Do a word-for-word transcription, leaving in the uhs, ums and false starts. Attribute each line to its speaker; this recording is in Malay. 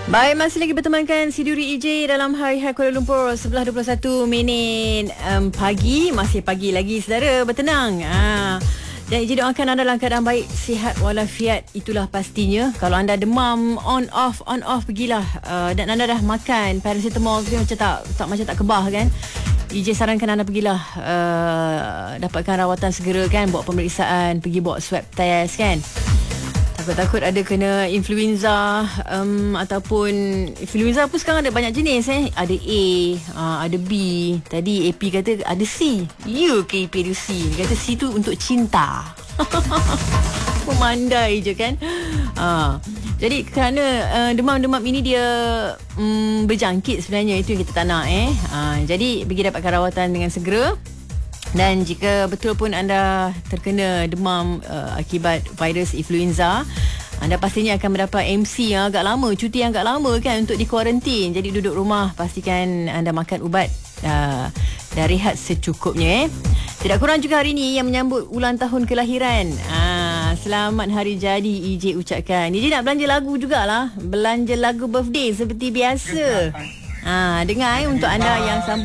Speaker 1: Baik, masih lagi bertemankan Siduri E J dalam Hari Hai Kuala Lumpur sebelah dua puluh satu minit um, pagi. Masih pagi lagi, saudara, bertenang. Ha. Dan E J doakan anda dalam keadaan baik, sihat walafiat. Itulah pastinya. Kalau anda demam, on off, on off, pergilah. Uh, dan anda dah makan paracetamol tu macam tak, tak macam tak kebah kan. E J sarankan anda pergilah uh, dapatkan rawatan segera kan. Buat pemeriksaan, pergi buat swab test kan. Takut-takut ada kena influenza um, ataupun influenza pun sekarang ada banyak jenis eh. Ada A, uh, ada B. Tadi A P kata ada C. You ke A P ada C. Dia kata C tu untuk cinta. Memandai je kan. uh, Jadi kerana uh, demam-demam ini dia um, berjangkit sebenarnya. Itu yang kita tak nak eh. uh, Jadi pergi dapatkan rawatan dengan segera. Dan jika betul pun anda terkena demam uh, akibat virus influenza, anda pastinya akan mendapat M C yang agak lama, cuti yang agak lama kan untuk dikuarantin. Jadi duduk rumah, pastikan anda makan ubat uh, dan rehat secukupnya eh. Tidak kurang juga hari ini yang menyambut ulang tahun kelahiran. Ah, selamat hari jadi E J ucapkan. E J nak belanja lagu jugalah. Belanja lagu birthday seperti biasa. Ah, dengar eh untuk anda yang sambut